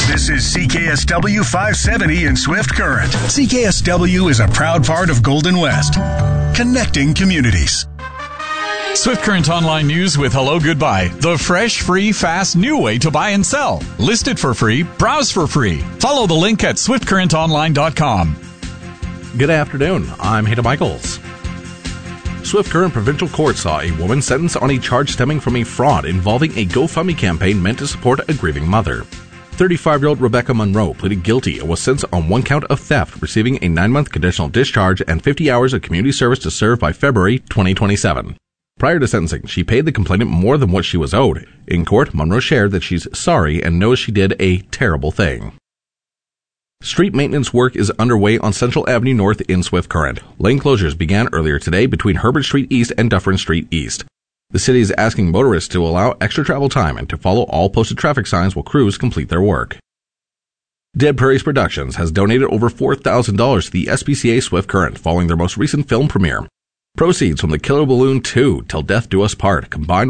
This is CKSW 570 in Swift Current. CKSW is a proud part of Golden West, connecting communities. Swift Current Online News with Hello Goodbye, the fresh, free, fast, new way to buy and sell. List it for free, browse for free. Follow the link at swiftcurrentonline.com. Good afternoon, I'm Hayden Michaels. Swift Current Provincial Court saw a woman sentenced on a charge stemming from a fraud involving a GoFundMe campaign meant to support a grieving mother. 35-year-old Rebecca Monroe pleaded guilty and was sentenced on one count of theft, receiving a 9-month conditional discharge and 50 hours of community service to serve by February 2027. Prior to sentencing, she paid the complainant more than what she was owed. In court, Monroe shared that she's sorry and knows she did a terrible thing. Street maintenance work is underway on Central Avenue North in Swift Current. Lane closures began earlier today between Herbert Street East and Dufferin Street East. The city is asking motorists to allow extra travel time and to follow all posted traffic signs while crews complete their work. Dead Prairies Productions has donated over $4,000 to the SPCA Swift Current following their most recent film premiere. Proceeds from the Killer Balloon 2, Till Death Do Us Part, combined